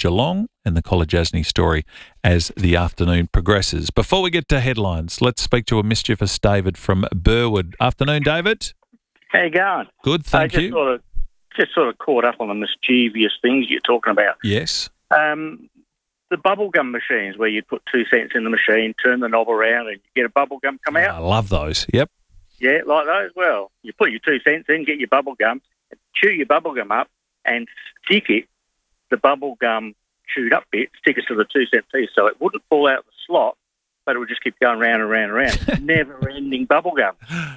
Geelong and the Kolodjasny story as the afternoon progresses. Before we get to headlines, let's speak to a mischievous David from Burwood. Afternoon, David. How you going? Good, thank you. Just sort of caught up on the mischievous things you're talking about. Yes. The bubblegum machines where you put 2 cents in the machine, turn the knob around and you get a bubblegum come out. I love those, yep. Yeah, like those. Well, you put your 2 cents in, get your bubblegum, chew your bubblegum up and stick it, the bubblegum chewed up bit, stick it to the 2 cent piece so it wouldn't fall out of the slot, but it would just keep going round and round and round. Never-ending bubblegum.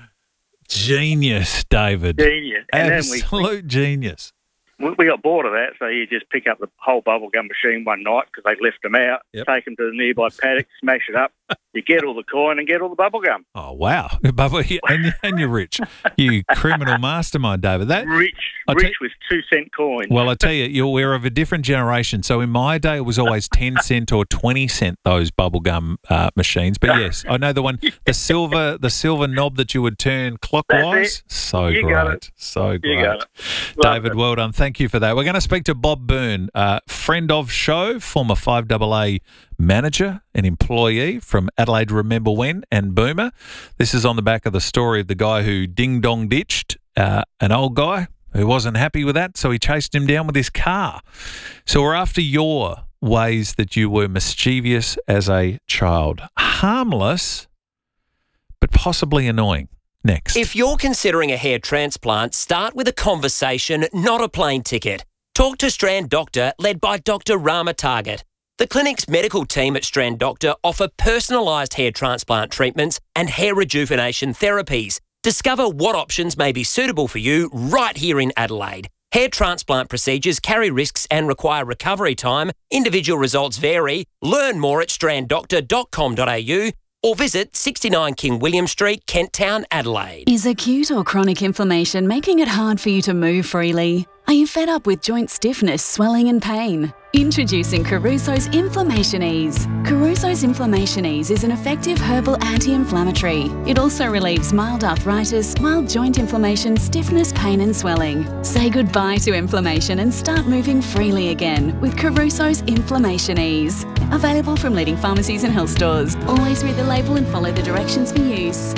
Genius, David. Genius. And absolute genius. We got bored of that, so you just pick up the whole bubblegum machine one night because they left them out, take them to the nearby paddock, smash it up, you get all the coin and get all the bubblegum. Oh, wow. And you're rich. You criminal mastermind, David. Rich with 2 cent coins. Well, I tell you, we're of a different generation. So in my day, it was always 10 cent or 20 cent, those bubblegum machines. But yes, I know the one, the silver knob that you would turn clockwise. So you great. So great. You got it. David, well done. Thank you for that. We're going to speak to Bob Byrne, friend of show, former 5AA manager and employee from Adelaide Remember When and Boomer. This is on the back of the story of the guy who ding-dong ditched an old guy who wasn't happy with that, so he chased him down with his car. So we're after your ways that you were mischievous as a child. Harmless, but possibly annoying. Next. If you're considering a hair transplant, start with a conversation, not a plane ticket. Talk to Strand Doctor, led by Dr. Rama Target. The clinic's medical team at Strand Doctor offer personalised hair transplant treatments and hair rejuvenation therapies. Discover what options may be suitable for you right here in Adelaide. Hair transplant procedures carry risks and require recovery time. Individual results vary. Learn more at stranddoctor.com.au or visit 69 King William Street, Kent Town, Adelaide. Is acute or chronic inflammation making it hard for you to move freely? Are you fed up with joint stiffness, swelling and pain? Introducing Caruso's Inflammation Ease. Caruso's Inflammation Ease is an effective herbal anti-inflammatory. It also relieves mild arthritis, mild joint inflammation, stiffness, pain and swelling. Say goodbye to inflammation and start moving freely again with Caruso's Inflammation Ease. Available from leading pharmacies and health stores. Always read the label and follow the directions for use.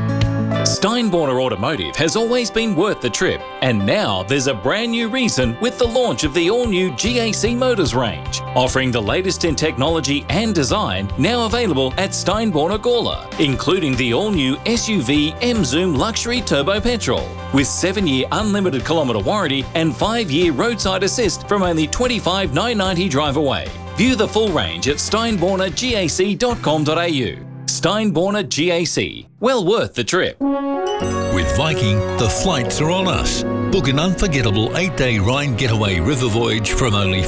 Steinborner Automotive has always been worth the trip, and now there's a brand new reason with the launch of the all-new GAC Motors range, offering the latest in technology and design, now available at Steinborner Gawler, including the all-new SUV M-Zoom Luxury Turbo Petrol, with 7-year unlimited kilometre warranty and 5-year roadside assist from only $25,990 drive away. View the full range at steinbornergac.com.au. Steinborner GAC. Well worth the trip. With Viking, the flights are on us. Book an unforgettable 8-day Rhine getaway river voyage from only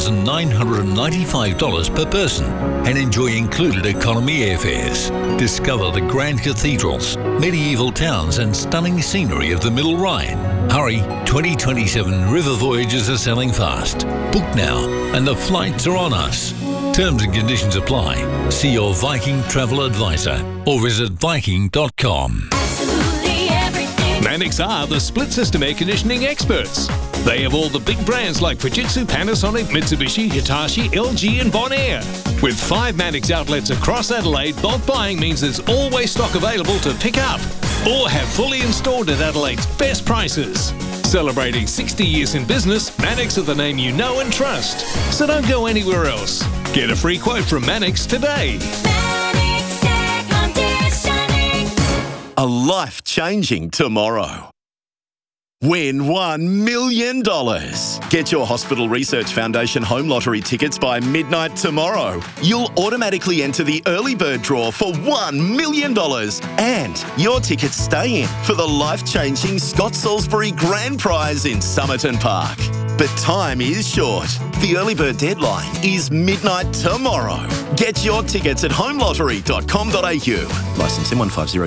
$4,995 per person and enjoy included economy airfares. Discover the grand cathedrals, medieval towns and stunning scenery of the Middle Rhine. Hurry, 2027 river voyages are selling fast. Book now and the flights are on us. Terms and conditions apply. See your Viking travel advisor or visit Viking.com. Mannix are the split system air conditioning experts. They have all the big brands like Fujitsu, Panasonic, Mitsubishi, Hitachi, LG and Bonaire. With 5 Mannix outlets across Adelaide, bulk buying means there's always stock available to pick up or have fully installed at Adelaide's best prices. Celebrating 60 years in business, Mannix are the name you know and trust. So don't go anywhere else. Get a free quote from Mannix today. Mannix Air Conditioning. A life-changing tomorrow. Win $1 million. Get your Hospital Research Foundation home lottery tickets by midnight tomorrow. You'll automatically enter the early bird draw for $1 million. And your tickets stay in for the life-changing Scott Salisbury Grand Prize in Somerton Park. But time is short. The early bird deadline is midnight tomorrow. Get your tickets at homelottery.com.au. Licence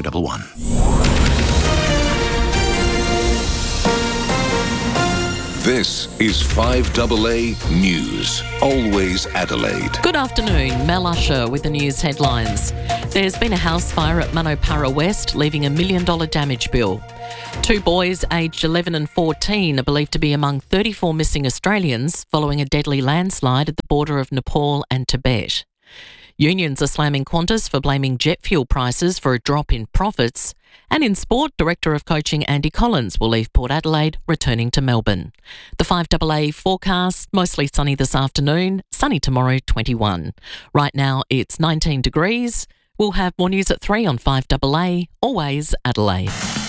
M15011. This is 5AA News. Always Adelaide. Good afternoon, Mel Usher with the news headlines. There's been a house fire at Manopara West, leaving $1 million damage bill. 2 boys aged 11 and 14 are believed to be among 34 missing Australians following a deadly landslide at the border of Nepal and Tibet. Unions are slamming Qantas for blaming jet fuel prices for a drop in profits. And in sport, Director of Coaching Andy Collins will leave Port Adelaide, returning to Melbourne. The 5AA forecast, mostly sunny this afternoon, sunny tomorrow, 21. Right now it's 19 degrees. We'll have more news at 3 on 5AA, always Adelaide.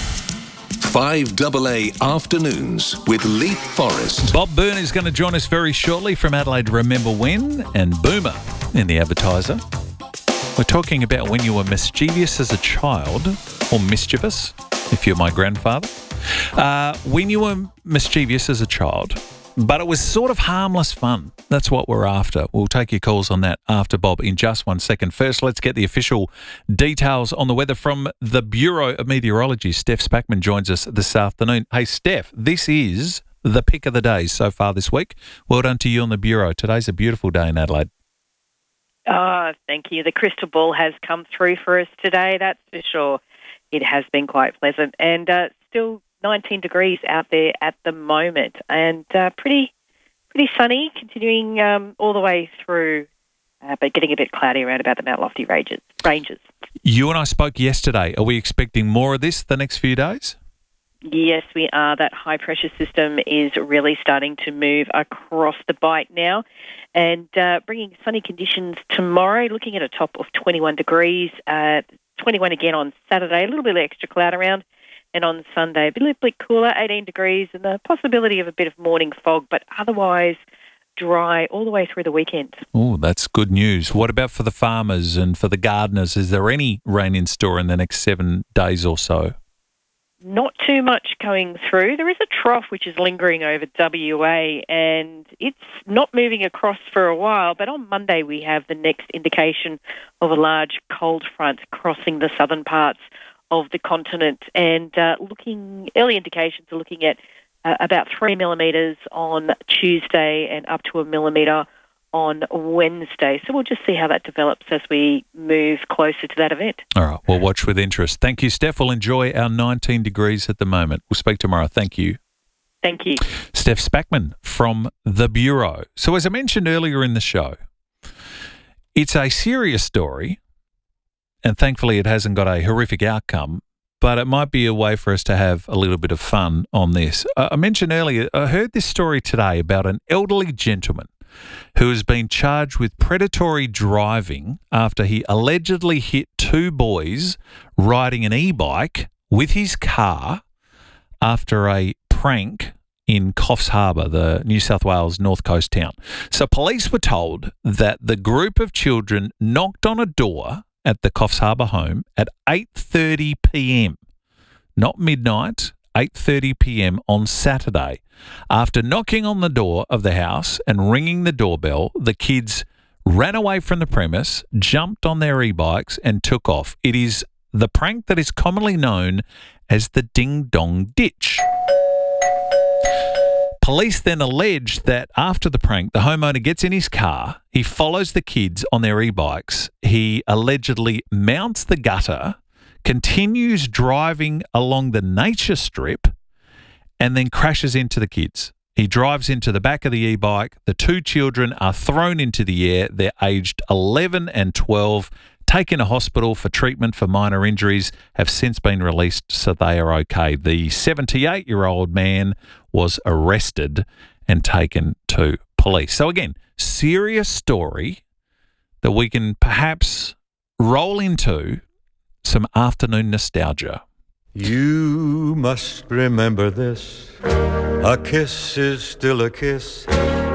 5AA Afternoons with Leap Forest. Bob Byrne is going to join us very shortly from Adelaide Remember When and Boomer in the Advertiser. We're talking about when you were mischievous as a child, or mischievous, if you're my grandfather. When you were mischievous as a child, but it was sort of harmless fun. That's what we're after. We'll take your calls on that after Bob in just 1 second. First, let's get the official details on the weather from the Bureau of Meteorology. Steph Spackman joins us this afternoon. Hey, Steph, this is the pick of the day so far this week. Well done to you on the Bureau. Today's a beautiful day in Adelaide. Oh, thank you. The crystal ball has come through for us today, that's for sure. It has been quite pleasant and still 19 degrees out there at the moment and pretty sunny, continuing all the way through, but getting a bit cloudy around about the Mount Lofty ranges. You and I spoke yesterday. Are we expecting more of this the next few days? Yes, we are. That high-pressure system is really starting to move across the Bight now and bringing sunny conditions tomorrow, looking at a top of 21 degrees, 21 again on Saturday, a little bit of extra cloud around, and on Sunday, a little bit cooler, 18 degrees, and the possibility of a bit of morning fog, but otherwise dry all the way through the weekend. Oh, that's good news. What about for the farmers and for the gardeners? Is there any rain in store in the next 7 days or so? Not too much going through. There is a trough which is lingering over WA and it's not moving across for a while, but on Monday we have the next indication of a large cold front crossing the southern parts of the continent and early indications are looking at about 3 millimetres on Tuesday and up to 1 millimetre on Wednesday. So we'll just see how that develops as we move closer to that event. All right, we'll watch with interest. Thank you, Steph. We'll enjoy our 19 degrees at the moment. We'll speak tomorrow. Thank you. Thank you. Steph Spackman from the Bureau. So as I mentioned earlier in the show, it's a serious story, and thankfully it hasn't got a horrific outcome, but it might be a way for us to have a little bit of fun on this. I mentioned earlier, I heard this story today about an elderly gentleman who has been charged with predatory driving after he allegedly hit 2 boys riding an e-bike with his car after a prank in Coffs Harbour, the New South Wales North Coast town. So police were told that the group of children knocked on a door at the Coffs Harbour home at 8:30 p.m, not midnight, 8:30 p.m. on Saturday. After knocking on the door of the house and ringing the doorbell, the kids ran away from the premise, jumped on their e-bikes and took off. It is the prank that is commonly known as the Ding Dong Ditch. Police then alleged that after the prank, the homeowner gets in his car, he follows the kids on their e-bikes, he allegedly mounts the gutter, continues driving along the nature strip, and then crashes into the kids. He drives into the back of the e-bike. The 2 children are thrown into the air. They're aged 11 and 12, taken to hospital for treatment for minor injuries, have since been released, so they are okay. The 78-year-old man was arrested and taken to police. So again, serious story that we can perhaps roll into some afternoon nostalgia. You must remember this. A kiss is still a kiss.